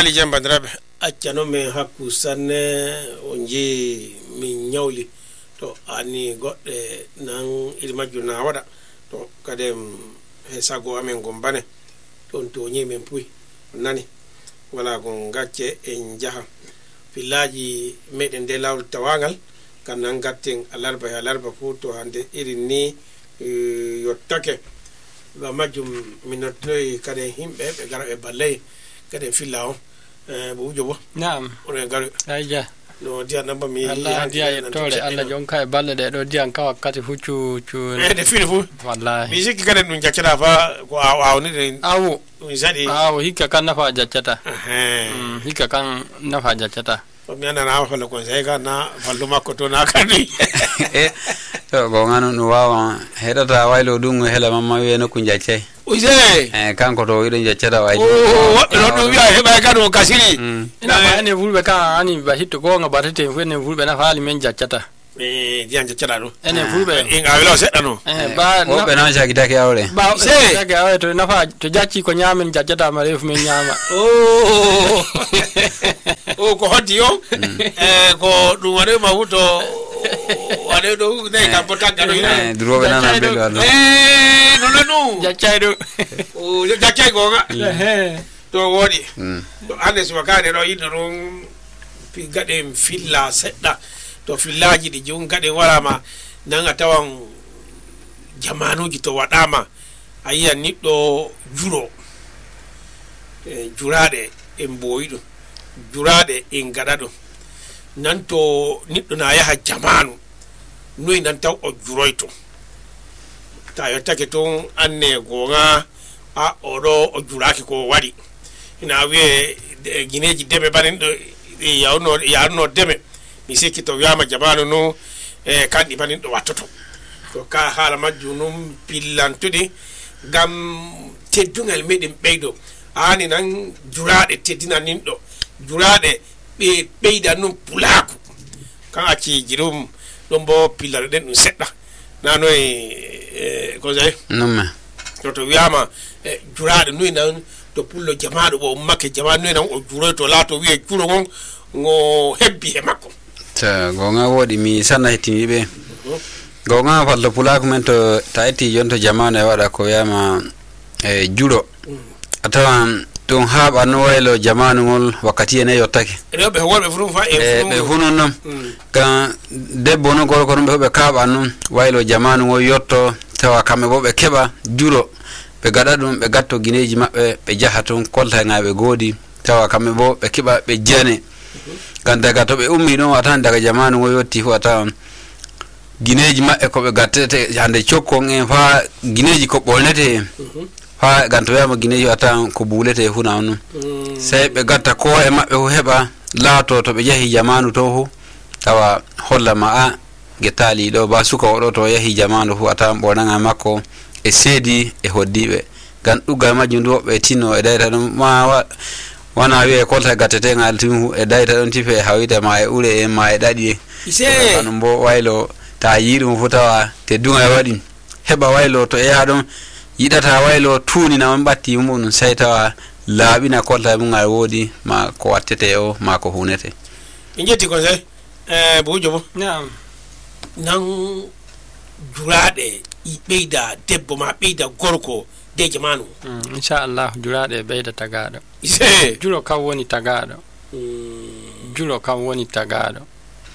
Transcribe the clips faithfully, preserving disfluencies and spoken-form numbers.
Ali Jambandiraɓe accano men hakku sanne onji min nyawli to ani goɗɗe nan il majjul na waɗa to kadem he sago amen gombane ton to nyi men puy nani wala gon gacce en jaha fillaji meden de lawol tawangal kan nan gatten alarba ya alarba fu to hande irin ni yottake ba majjum minotnoy kade himbe be gara e balle kade fillawo eh bo jobo naam on garu ayja no dia namba mi Allah dia yettore Allah jonka e balle de do dian ka wakkati fu cu cu e de fini fu wallahi mi sikki kade dun jaccata fa ko awni de awu mi sadi awu hikka kan nafa jaccata eh hikka kan nafa jaccata o mi ana na fa le conseil ka na fallu makko to na kadi e to go ngano no wawa hedata waylo dum hela mamma wi no ku jaccay uje eh kanko to wido jaccata waylo o no do wi'a heba ka do kasiri ina ba ene fulbe ka ani ba hitto go nga batete fene fulbe na faali men jaccata e dian jaccata do ene fulbe en awelo sedda no eh ba o be na jagi take awre ba se jagi awre to nafa to jacci ko nyamen jaccata ma ref men nyama oh o ko hoddi yo eh ko dum wade ma wuto wade do dai ka potanga do eh drobe nana be do eh no no jaccay do o jaccay go nga eh to wodi to ande so wakane do yidorun fi gade filla sedda to fillaji di jun gade warama nanga tawan jamanuji to wadama ayya niddo juro e jurade en boyido jurade en gadado nanto niddo na yaha jamanu noy nan taw o juroyto ta yottake ton anne gonga a odo o juraki ko wadi ina wiye gineji deme banen do yawno yarno deme mi sikki to wiama jamanu no e kandi banen do wattoto to ka hala majju num pillantude gam teddungal meden beydo ani nan jurade teddina nindo jurade be beyda num pulaku kan acci jirum dum bo pillare den dum sedda nano e ko zay non to to wiama jurade nuy nan to pullo jamaado bo makke jamaado nuy nan o juro to lato wiye juro gon ngo hebbi e makko ta gonga wodi mi sanna hetimi be gonga fallo pulaku men to tayti jonto jamaano e wada ko yama e juro atawan don haaba no waylo jamaanu ngol wakati ene yottake rewbe worbe furu fa e be hunon non kan debbo no gorko no be kaaba non waylo jamaanu ngol yotto tawa kambe bo be keba juro be gada dum be gatto gineji mabbe be jahaton kolta ngaabe godi tawa kambe bo be keba be jene kan daga to be ummi no atan daga jamaanu ngol yotti fu atan gineji mabbe ko be gattete hande ciokko en fa gineji ko bolnete ha ganto yama gineji atan ko bulete huna on sai be gatta ko e mabbe ho heba laato to be yahi jamanu to hu tawa holla ma a getali do ba suka odo to yahi jamanu hu atan bonanga makko e sedi e hoddibe gan duga majum do be tinno e dayta dum ma wana wi ko ta gattete ngal timu e dayta don tife hawita ma e ure e ma e dadi ise kanum bo waylo ta yirum fu tawa te dunga wadi heba waylo to e ha don yidata waylo tuuni na mbatti mun sayta laabina kolta mun ngal wodi ma ko wattete o ma ko hunete injeti ko say eh bo jobo naam nan jurade i beida debbo ma beida gorko de jamanu insha Allah jurade beida tagado ise juro kan woni tagado juro kan woni tagado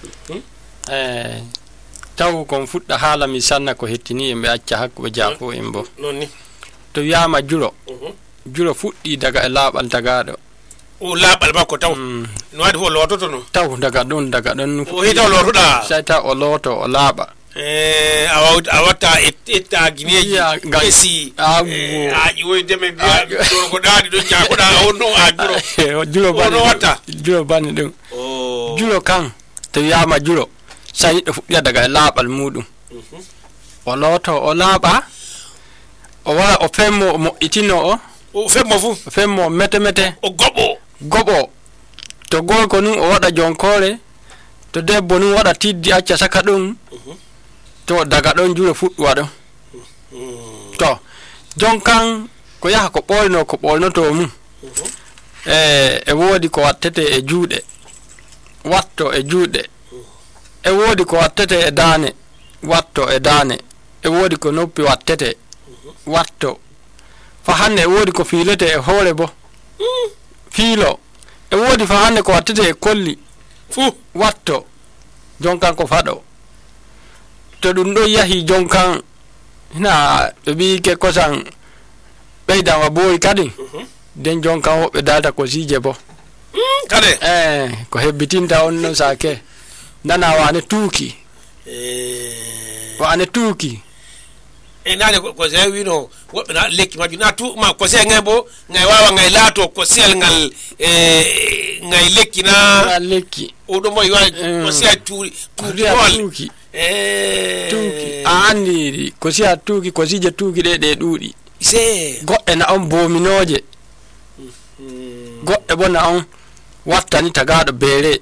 eh taw kon fudda hala mi sanna ko hettini embe acca hakku be jaafo embo nonni to yama juro juro fuddi daga e laabal tagado o laabal makko taw no wadi fo lototo no taw daga don daga don o hita lotoda sayta o loto o laaba eh awat awata etta gineji gasi a woy deme biya do ko daadi do jaako da wonno a juro juro ban no wata juro ban dum o juro kan to yama juro sai do fudda daga laabal mudum o loto o laaba o wala o femmo mo itino o o femmo fu o femmo mete mete o gobo gobo to gorko nun o wada jonkore to debbo nun wada tiddi acca saka dum to daga don juro fuddu wado to jonkan ko yaha ko bolno ko bolno to mum e e woodi ko wattete e juuɗe watto e juuɗe e woodi ko wattete e daane watto e daane e woodi ko noppi wattete watto fa hande e woodi ko fiilete e hoore bo fiilo e woodi fa hande ko wattete e kolli fu watto jonkan ko faɗo to ɗum ɗo yahi jonkan hina ɓe ɓi ke kosan ɓeydanwa boyi kadi den jonkan woɓɓe dalta ko siije bo kade eh ko hebbitinta on no sake nana wane tuuki eh wane tuuki e nane ko se wino woɓɓe na lekki majju na tu ma ko se ngay bo ngay wawa ngay laato ko sel ngal e ngay lekki na lekki o do moy wa ko se tuuri tuuri tuuki eh tuuki a andi ko si a tuuki ko sije tuuki ɗe ɗe ɗuuɗi se goɗɗe na on bominooje goɗɗe bo na on wattani tagaɗo beere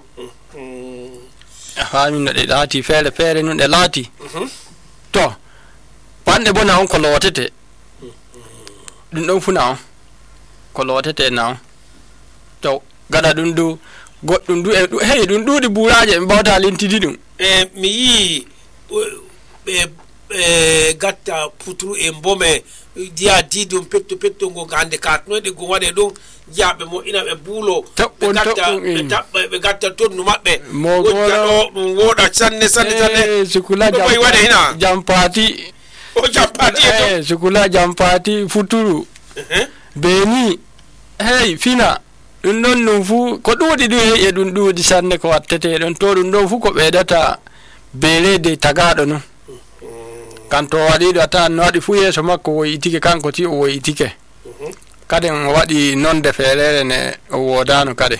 a faami no ɗe laati feere feere nun ɗe laati to panɗe bo na on ko lootete ɗum ɗon funa on ko lootete na on to gaɗa ɗum du goɗɗum du e hey ɗum ɗuuɗi buuraaje ɓe mbawta lintidi ɗum e mi yii ɓe ɓe gatta puturu e mbome jiya didum petto petto ngo hande katnoyɗe go waɗe ɗum jiyaɓe mo ina ɓe buulo ɓe gatta ɓe taɓɓa ɓe gatta tonnu maɓɓe moɗo ɗum woɗa sanne sanne sanne sukula ɗoy waɗe hina jampati o jampati e sukula jampati futuru beni hey fina ɗum ɗon ɗum fuu ko ɗuuɗi ɗum hey e ɗum ɗuuɗi sanne ko wattete ɗon to ɗum ɗon fuu ko ɓeydata beelede tagaɗo non kan to waɗiɗo a tawan no waɗi fuu yeeso makko woyitike kanko ti o woyitike kadi o waɗi nonde feerere ne o woodano kadi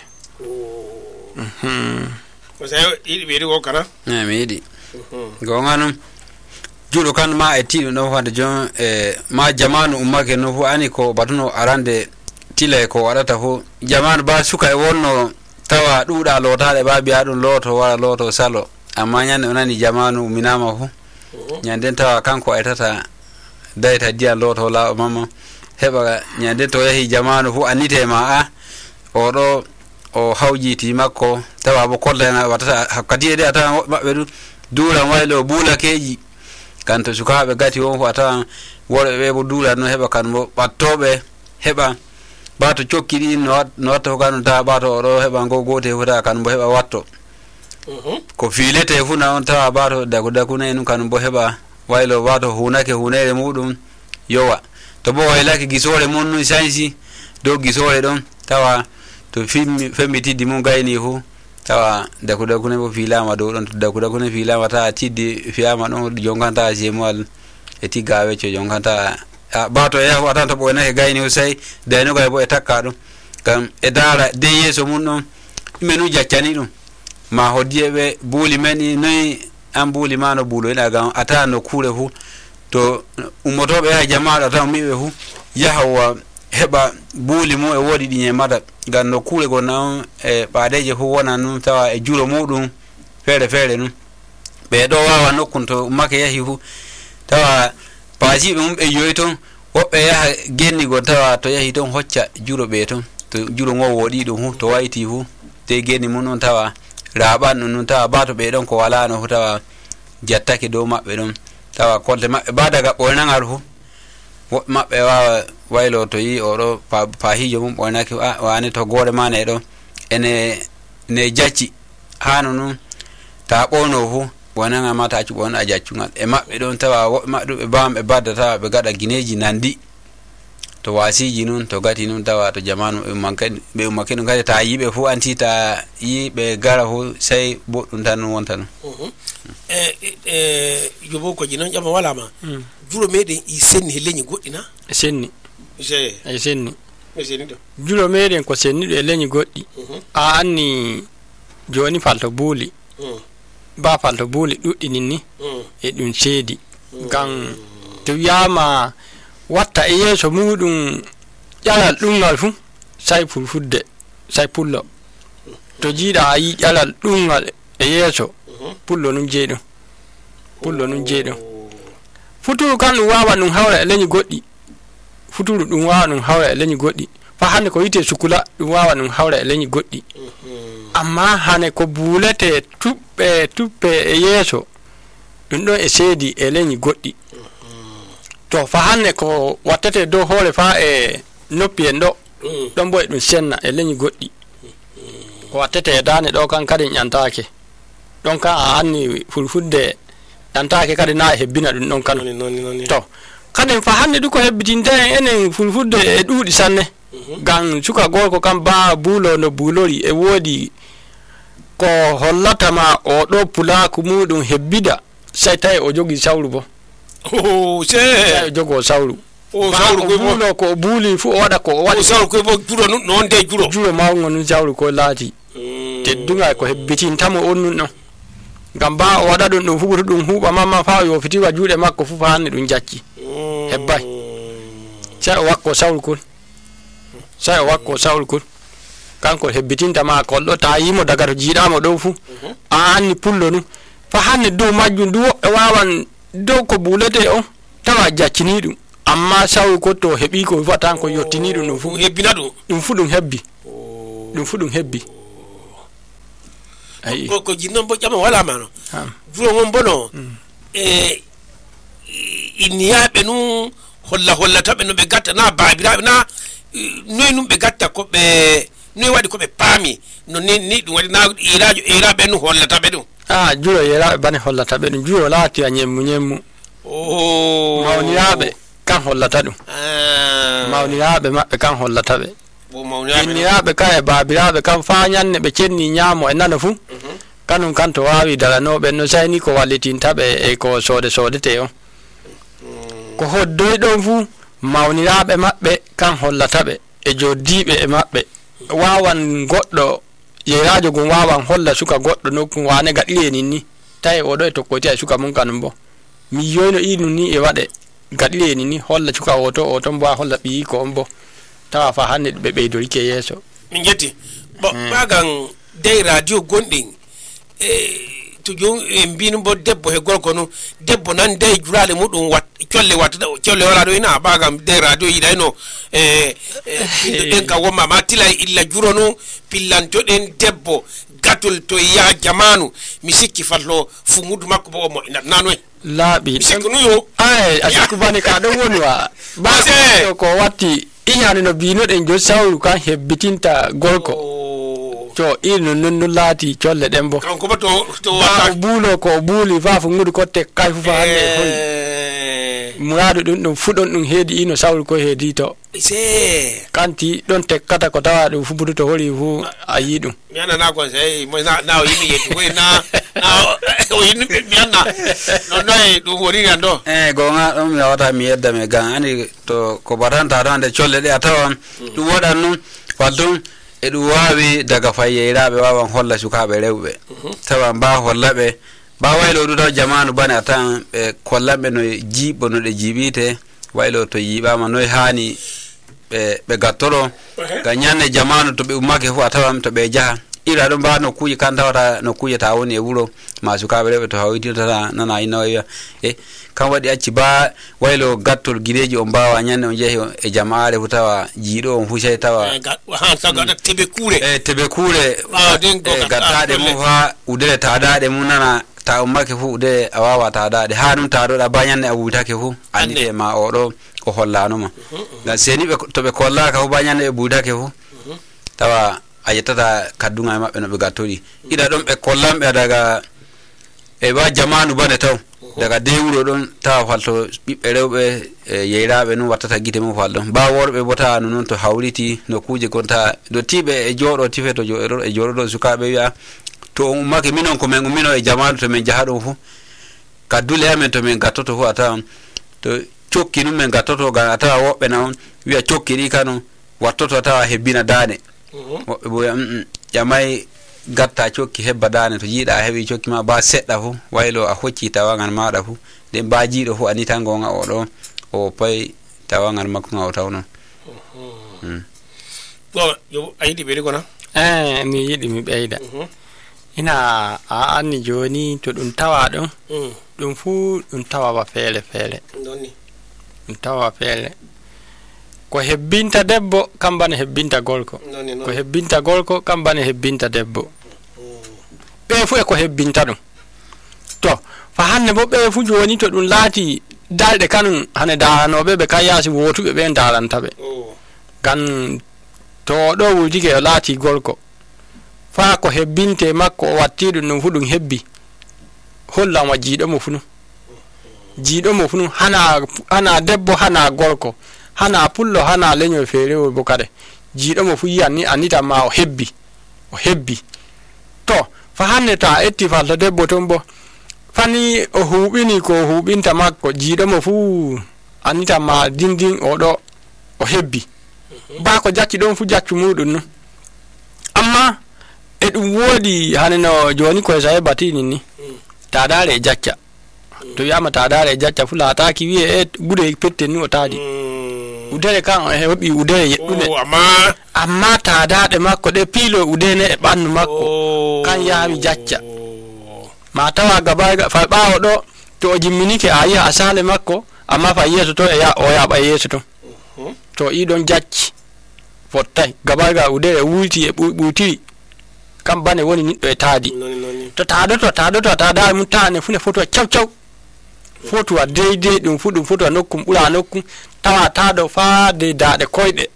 ko sa yiɗi ɓeydi ko kana e mi yiɗi gonga noon juuɗo kan ma e tiɗum ɗon fande jon e ma jamanu ummake no fu ani ko batuno arande tila ko waɗata fu jamanu ba suka e wonno tawa ɗuuɗa lootaɗe ba mbiya ɗum looto wara looto salo amma ñande o nani jamanu umminama fu ñanden tawa kanko aytata dayta diya looto laaɓa mamma heɓa ñanden to yahi jamanu fu annite ma a oɗo o hawjiti makko tawa bo kollena wattata hakkadi de a tawan woɓɓe maɓɓe du duuran waylo buulakeji kan to sukaɓe gati won fu a tawan worɓe ɓe bo duuran noon heɓa kan bo ɓattoɓe heɓa bato cokki ɗi no watta ko kanum tawa bato oɗo heɓa ngo gote fu tawa kan bo heɓa watto ko fiilete fu na on tawa bato dagu daguna en kanum bo heɓa waylo bato hunake hunere muɗum yowa to bo waylake gisore mum no changi dow gisore ɗon tawa to fimmi femmitiddi mum gayni fu tawa dagu dagune bo fiilama dow ɗon to dagu dagune fiilama tawa tiddi fiyama ɗon jonkanta jemual e tigga wecco jonkanta bato e yahu atan to ɓoynake gayni fu sey daynogay bo e takka ɗum kam e daara de yeeso mum ɗon menu jaccani ɗum ma hoddiyeɓe buuli men i noyi an buuli ma no buulo ina gam ata no kuure fu to ummotoɓe yaha jamaɗo ata miɓe fu yahawa heɓa buuli mum e woodi ɗi ñemata gam no kuure go nan e ɓaadeje fu wona num tawa e juuro muɗum feere feere num ɓe ɗo wawa nokkun to ummake yahi fu tawa paasiɓe mum ɓe yoyi toon woɓɓe yaha gennigo tawa to yahi toon hocca juuro ɓe toon to juuro ngo woɗi ɗum fu to wayti fu te genni mum noon tawa raaɓan ɗum noon tawa bato ɓe ɗon ko walano fu tawa jattake dow maɓɓe ɗon tawa kolte maɓɓe ba daga ɓoynagal fu woɓɓe maɓɓe wawa waylo to yi oɗo pahijo mum ɓoynake wani to goore ma ne ɗo ene ne jacci hano noon ta ɓoyno fu ɓoynagal ma ta accu ɓoyno a jaccugal e maɓɓe ɗon tawa woɓɓe maɓɓe ɗum ɓe bawam ɓe badda tawa ɓe gaɗa guineji nandi to wasiji noon to gati noon tawa to jamanu ɓe ummake ɗum kadi ta yiɓe fu anti ta yiɓe gara fu sey boɗɗum tan noon wonta noon e jobo koji noon ƴama walama juuro meɗen i senni he leñi goɗɗi na e senni e e senni e senni ɗo juuro meɗen ko senniɗo e leñi goɗɗi a anni joni falto buuli ba falto buuli ɗuɗɗinin ni e ɗum seedi gam to wiyama watta e yeeso muɗum ƴalal ɗumgal fu say fulfudde say pullo to jiiɗa a yi ƴalal ɗumgal e yeeso pullo num jeeɗum pullo num jeeɗum futuru kan ɗum wawa ɗum hawra e leñi goɗɗi futuru ɗum wawa ɗum hawra e leñi goɗɗi fa hande ko yite sukula ɗum wawa ɗum hawra e leñi goɗɗi amma hane ko buulete tuɓɓe tuɓɓe e yeeso ɗum ɗon e seedi e leñi goɗɗi to fa hande ko wattete dow hoore fa e noppi en ɗo ɗon bo e ɗum senna e leñi goɗɗi ko wattete e dane ɗo kan kadi ƴantake ɗon ka a anni fulfulde ƴantake kadi na e hebbina ɗum ɗon kan to kadi fa hande du ko hebbitinte en enen fulfulde e ɗuuɗi sanne gan suka gorko kam ba buulo no buulori e woodi ko hollatama o ɗo pulaku muɗum hebbida sai tawi o jogi sawru bo o se o jogo sawru o sawru ko buulo ko buuli fu o waɗa ko o waɗi sawru ko bo juro non de juro juro mawgo nun sawru ko laati teddunga ko hebbitintamo on nun ɗon ngam ba o waɗa ɗum ɗum huɓutu ɗum huuɓa mamma fa o yofitiwa juuɗe makko fu fa hande ɗum jacci hebbay sai o wakko sawru kon sai o wakko sawru kon kanko hebbitintama kolɗo ta yimo daga to jiiɗamo ɗo fu a anni pullo nu fa hande dow majjum du woɓɓe wawan dow ko buulete on tawa jaccini ɗum amma sawru ko to heɓi ko wifatan ko yottini ɗum ɗum fu hebbina ɗum ɗum fu ɗum hebbi ɗum fu ɗum hebbi ayi ko ko jinnon bo ƴama wala mano juro mon bono e inniyaɓe nu holla hollataɓe no ɓe gatta na baabiraɓe na noy num ɓe gatta ko ɓe noy waɗi ko ɓe paami no ni ni ɗum waɗi na irajo iraɓe nu hollataɓe ɗum a juro yeraɓe bane hollataɓe ɗum juro laati a ñemmu ñemmu o mawniraɓe kan hollata ɗum mawniraɓe maɓɓe kan hollataɓe inniraɓe ka e baabiraɓe kan fa ñanne ɓe cenni ñaamo e nano fu kanum kan to wawi daranoɓe no sayni ko wallitintaɓe e ko soode soodete on ko hoddoy ɗon fu mawniraɓe maɓɓe kan hollataɓe e joddiɓe e maɓɓe wawan goɗɗo yeyrajo gon wawan holla suka goɗɗo nokku wane gaɗiri nin ni tawi oɗo e tokkoti e suka mum kanum bo mi yoyno inum ni e waɗe gaɗiri nin ni holla suka o to o ton bo holla ɓiyi ko on bo tawa fa hande ɓe ɓeydorike yeeso min jetti bo ɓagan dey radio gonɗin e to jom e mbino bo debbo he gorko no debbo nan dey jurale muɗum wat colle watta colle wala ɗo ina ɓagam dey radio yiɗayno e ɗen ka womma ma tila illa juro no pillantoɗen debbo gatol to ya jamanu mi sikki fallo fungudu makko bo o moƴƴinat nanoy laaɓi sikku nu yo ay a sikku bani ka ɗon woni wa base ko watti iñani no binoɗen jo sawru kan hebbitinta gorko to ino non non laati colle ɗen bo kanko bo to to watta buulo ko buuli fa fu ngudu kotte kay fu fa hande hoy muradu ɗum ɗum fuɗon ɗum heedi ino sawru ko heedi to se kanti ɗon tekkata ko tawa ɗum fubudu to hori fu a yi ɗum mi anana kon sey mo na na o yimi yetti koy na na o yimi mi anna no noy ɗum woni an ɗo e gonga ɗum mi wawata mi yedda me gan ani to ko batanta ɗo hande colle ɗe a tawan ɗum waɗan num wadum e ɗum wawi daga fayyeyraɓe wawan holla sukaɓe rewɓe tawa mba hollaɓe mba waylo ɗu taw jamanu bane a tawan ɓe kollaɓe no jiiɓo no ɗe jiiɓite waylo to yiɓama noy hani ɓe ɓe gattoro ga ñanne jamanu to ɓe ummake fu a tawan to ɓe jaaha ira ɗum mba nokkuji kan tawata nokkuji ta woni e wuuro ma sukaɓe rewɓe to hawititata nana inna wiya e kam waɗi acci ba waylo gattol guineji o mbawa ñande o jeehi e jama'are fu tawa jiiɗo on fu sey tawa teɓe kuure e teɓe kuure e gattaɗe mum fa udere taɗaɗe mum nana ta ummake fu udere a wawa taɗaɗe ha ɗum taɗoɗa ba ñande a wuytake fu andite ma oɗo o hollanoma ngam seni ɓe to ɓe kollaka fu ba ñande ɓe buytake fu tawa a yettata kadduga e maɓɓe no ɓe gattori ina ɗon ɓe kollanɓe daga e wa jamanu bane taw daga de wuro ɗon tawa falto ɓiɓɓe rewɓe e yeyraɓe num wattata guite mum fal ɗon mba worɓe bo tawa no noon to hawriti no kuje gon tawa do tiɓe e jooɗo tife to e jooɗoɗo sukaɓe wiya to on ummake minon ko min ummino e jamanu to min jaaha ɗum fu kaddule amen to min gattoto fu a tawan to cokki num min gattoto gam a tawa woɓɓe na on wiya cokki ɗi kano wattoto tawa hebbina dane woɓɓe bo wiya ƴamay gatta cokki hebba dane to jiiɗa a heeɓi cokki ma ba seɗɗa fu waylo a hocci tawangal maɗa fu nden ba jiiɗo fu ani tan gonga oɗo o pay tawangal makko nga o taw noon ɗo a yiɗi ɓeydi kona e mi yiɗi mi ɓeyda ina a anni joni to ɗum tawa ɗon ɗum fu ɗum tawawa feere feere ɗum tawa feere ko hebbinta debbo kambane hebbinta gorko ko hebbinta gorko kambane hebbinta debbo be fu e ko hebbinta dum to fa hanne bo be fu joni to dum laati dalde kanum hane daranobe be kayasi wotube be darantabe gan to do wujike laati gorko fa ko hebbinte makko watti dum no fu dum hebbi hollan wa jiido mo funu jiido mo funu hana hana debbo hana gorko hana pullo hana lenyo ferewo bokade jiido mo fu yanni anita ma o hebbi o hebbi to fa hanne ta etti falta debbo tombo fani o hubini ko hubinta makko jiido mo fu anita ma dindin o do o hebbi ba ko jacci don fu jaccu mudun no amma e dum wodi haneno joni ko sai batini ni ta dare jacca to yama ta dare jacca fu la ta ki wi e gude pette ni o tadi udere kan e hebi udere yeddude amma amma ta dade makko de pilo udene e bannu makko kan yami jacca ma tawa gaba fa bawo do to jimminike ayi asale makko amma fa yeso to e ya o ya ba yeso to to i don jacci fotai gaba ga udere wulti e buti kam bane woni niddo e taadi to taado to taado to taada mutane fune foto chaw chaw foto a deide dum fu dum foto nokkum bula nokkum tawa taado fa de daade koyde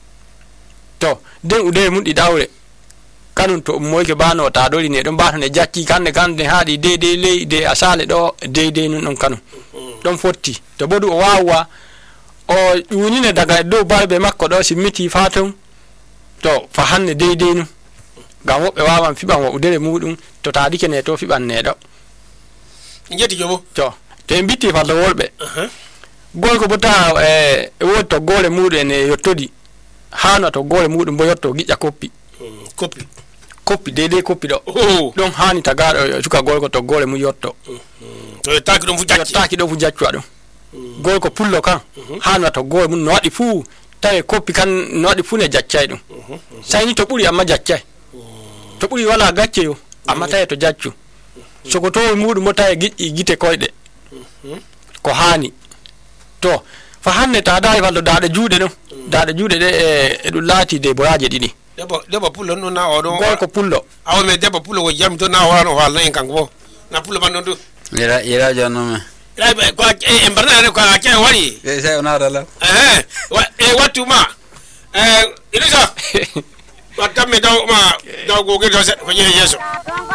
to den udere mun di dawre kanun to moyke bano taadori ne don bato ne jacci kanne kanne haadi deide ley de asale do deide nun don kanu don fotti to bodu o wawa o yunine daga do balbe makko do simmiti fatum to fa hanne deide nu gam wobbe wawan fiban wo udere mudum to taadike ne to fiban ne do njeti jobo to te mbiti fa do wolbe golko bota e wotto gore mudu ne yottodi hana to gore mudum bo yotto gijja koppi koppi koppi dede koppi do don hani tagado suka golko to gore mu yotto to taaki don fu jacci taaki do fu jaccu ado golko pullo kan hana to gore mun no wadi fu tay koppi kan no wadi fu ne jaccay dum sayni to buri amma jaccay to buri wala gacce yo amma tay to jaccu sokoto mudum mo tay gijji gite koyde ko hani to fa hanne ta dai waldo daade juude no daade juude de e dum laati de boraje didi debo debo pullo no na o don golko pullo awo me debo pullo ko jam to na wano wala en kanko na pullo man do ira ira jonno me ira ko e embarna ne ko ake wari e sai ona dala eh e watu ma eh ilisa watamme daw ma daw go ge do se ko yeso